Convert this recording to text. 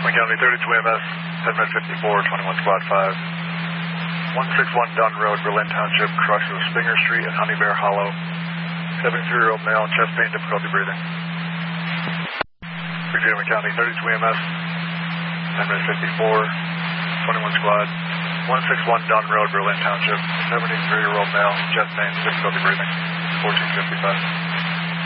County 32 EMS, 10 med 54, 21 squad 5. 161 Dunn Road, Berlin Township, crossing of Spinger Street and Honey Bear Hollow. 73-year-old male, chest pain, difficulty breathing. Virginia County 32 EMS, 10 med 54, 21 squad. 161 Dunn Road, Berlin Township, 73-year-old male, chest pain, difficulty breathing. 1455.